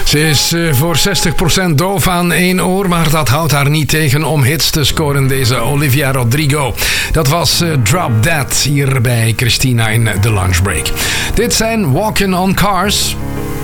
Ze is voor 60% doof aan één oor, maar dat houdt haar niet tegen om hits te scoren, deze Olivia Rodrigo. Dat was Drop Dead hier bij Christina in de Lunchbreak. Dit zijn Walking on Cars.